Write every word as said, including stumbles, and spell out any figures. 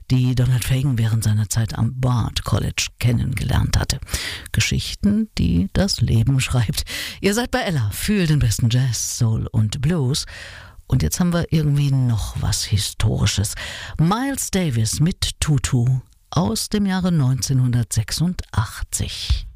die Donald Fagen während seiner Zeit am Bard College kennengelernt hatte. Geschichten, die das Leben schreibt. Ihr seid bei Ella für den besten Jazz, Soul und Blues. Und jetzt haben wir irgendwie noch was Historisches. Miles Davis mit Tutu aus dem Jahre neunzehnhundertsechsundachtzig.